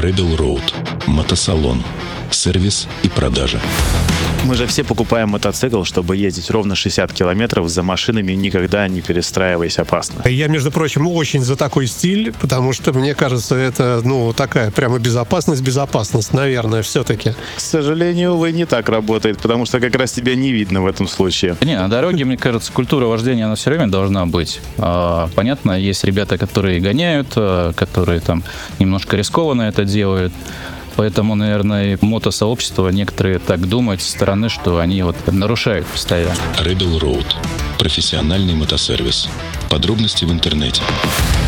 Rebel Road. Мотосалон. Сервис и продажа. Мы же все покупаем мотоцикл, чтобы ездить ровно 60 километров за машинами, никогда не перестраиваясь опасно. Я, между прочим, очень за такой стиль, потому что, мне кажется, это, такая прямо безопасность, наверное, все-таки. К сожалению, увы, не так работает, потому что как раз тебя не видно в этом случае. Не, на дороге, мне кажется, культура вождения, она все время должна быть. Понятно, есть ребята, которые гоняют, которые там немножко рискованно это делают. Поэтому, наверное, и мотосообщество некоторые так думают со стороны, что они нарушают постоянно. Rebel Road. Профессиональный мотосервис. Подробности в интернете.